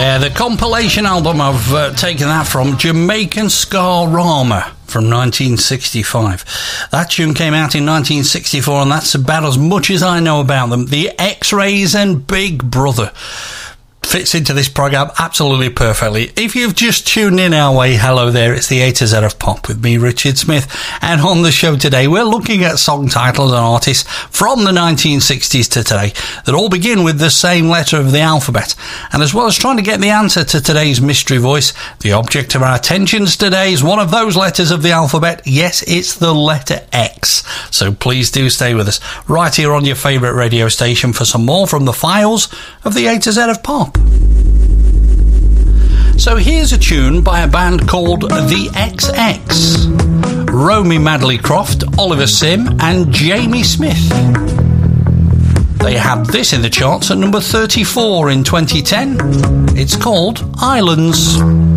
Yeah, the compilation album, I've taken that from Jamaican Ska-Rama from 1965. That tune came out in 1964, and that's about as much as I know about them. The X-Rays and Big Brother fits into this program absolutely perfectly. If you've just tuned in our way, hello there, it's the A to Z of Pop with me, Richard Smith, and on the show today we're looking at song titles and artists from the 1960s to today that all begin with the same letter of the alphabet. And as well as trying to get the answer to today's mystery voice, the object of our attentions today is one of those letters of the alphabet. Yes, it's the letter X. So please do stay with us right here on your favourite radio station for some more from the files of the A to Z of Pop. So here's a tune by a band called The XX. Romy Madley Croft, Oliver Sim and Jamie Smith. They had this in the charts at number 34 in 2010. It's called Islands.